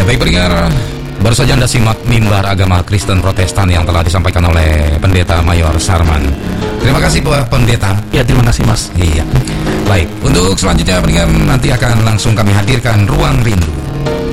baik pendengar, baru saja Anda simak mimbar agama Kristen Protestan yang telah disampaikan oleh Pendeta Mayor Sarman. Terima kasih Pak Pendeta. Ya, terima kasih Mas. Iya. Baik, untuk selanjutnya pendengar nanti akan langsung kami hadirkan Ruang Rindu.